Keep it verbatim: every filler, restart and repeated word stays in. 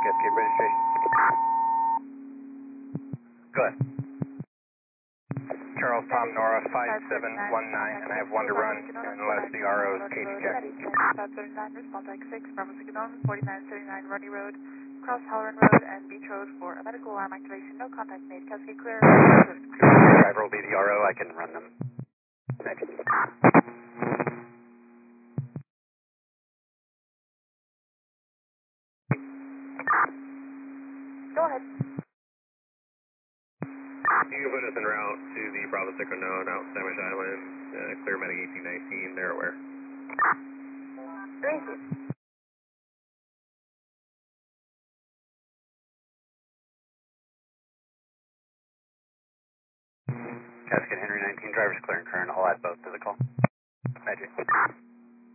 Cascade Registration. Go ahead. Charles Tom Nora five seven one nine, and I have one to run unless the R O is K D check. five seven nine, respond to six, Bravo six known, forty-nine seventy-nine Rodney Road, Cross Halloran Road, and Beach Road for a medical alarm activation. No contact made. Cascade clear. Driver will be the R O. I can run them. Magic. Go ahead. You can put us en route to the Bravo six unknown out Sandwich Island, uh, clear medic eighteen nineteen, they're aware. Thank you. Cascade Henry nineteen, drivers clear and current. I'll add both to the call. Magic.